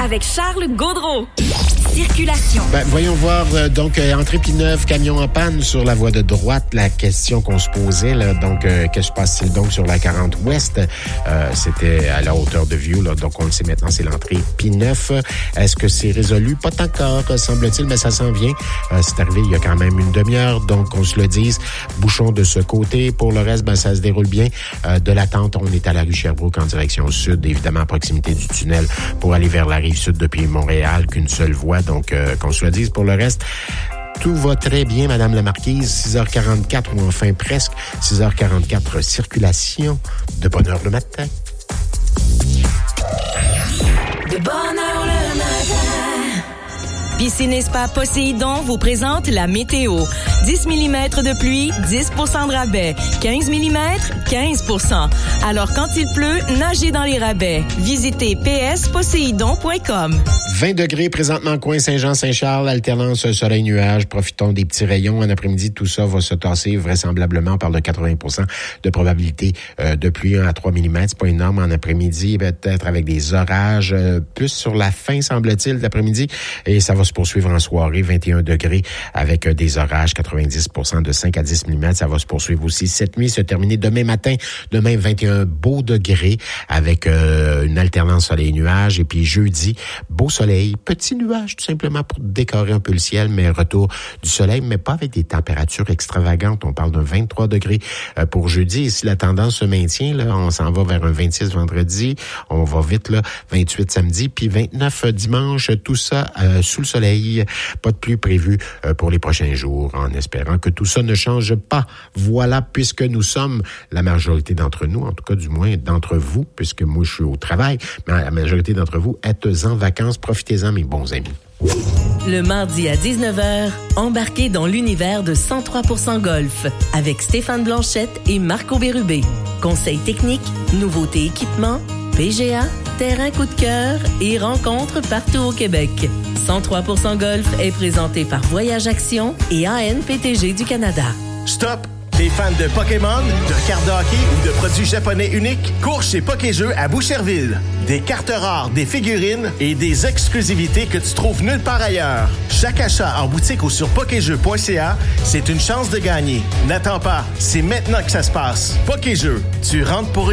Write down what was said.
avec Charles Gaudreault. Circulation. Voyons voir, entrée P9, camion en panne sur la voie de droite. La question qu'on se posait, là, qu'est-ce qui se passe-t-il donc sur la 40 Ouest? C'était à la hauteur de Vieux, là, donc on le sait maintenant, c'est l'entrée P9. Est-ce que c'est résolu? Pas encore, semble-t-il, mais ça s'en vient. C'est arrivé il y a quand même une demi-heure, donc on se le dise. Bouchon de ce côté. Pour le reste, ça se déroule bien. De l'attente, on est à la rue Sherbrooke en direction sud, évidemment à proximité du tunnel pour aller vers la rive sud depuis Montréal, qu'une seule voie. Donc, qu'on se le dise. Pour le reste, tout va très bien, Madame la Marquise. 6h44 ou enfin presque 6h44, circulation. De bonne heure le matin. De bonne heure le matin. Piscine et Spa Poséidon vous présente la météo. 10 mm de pluie, 10 % de rabais. 15 mm, 15 %. Alors quand il pleut, nagez dans les rabais. Visitez psposéidon.com. 20 degrés présentement, coin Saint-Jean-Saint-Charles, alternance soleil-nuage. Profitons des petits rayons. En après-midi, tout ça va se tasser vraisemblablement. On parle de 80 % de probabilité de pluie 1 à 3 mm. C'est pas énorme en après-midi, peut-être avec des orages plus sur la fin, semble-t-il, d'après-midi. Et ça va se poursuivre en soirée, 21 degrés avec des orages, 90 % de 5 à 10 mm. Ça va se poursuivre aussi cette nuit, se terminer demain matin. Demain, 21 beaux degrés avec une alternance soleil-nuage. Et puis jeudi, beau soleil, petit nuage tout simplement pour décorer un peu le ciel, mais retour du soleil, mais pas avec des températures extravagantes. On parle d'un 23 degrés pour jeudi. Et si la tendance se maintient, là, on s'en va vers un 26 vendredi. On va vite, là, 28 samedi, puis 29 dimanche. Tout ça sous le soleil. Pas de pluie prévue pour les prochains jours, en espérant que tout ça ne change pas. Voilà, puisque nous sommes, la majorité d'entre nous, en tout cas du moins d'entre vous, puisque moi je suis au travail, mais la majorité d'entre vous êtes en vacances. Profitez-en, mes bons amis. Le mardi à 19h, embarquez dans l'univers de 103% Golf avec Stéphane Blanchette et Marco Bérubé. Conseils techniques, nouveautés équipements, PGA, terrain coup de cœur et rencontres partout au Québec. 103% Golf est présenté par Voyage Action et ANPTG du Canada. Stop! T'es fan de Pokémon, de cartes de hockey ou de produits japonais uniques? Cours chez Pokéjeux à Boucherville. Des cartes rares, des figurines et des exclusivités que tu trouves nulle part ailleurs. Chaque achat en boutique ou sur pokéjeux.ca, c'est une chance de gagner. N'attends pas, c'est maintenant que ça se passe. Pokéjeux, tu rentres pour une